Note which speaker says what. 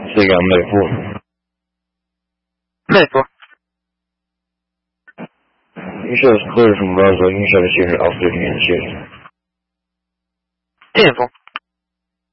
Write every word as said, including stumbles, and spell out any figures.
Speaker 1: Siga Maple.
Speaker 2: Maple.
Speaker 1: You said it's clear from Roswell. You said it's here off the communication.
Speaker 2: Tempo.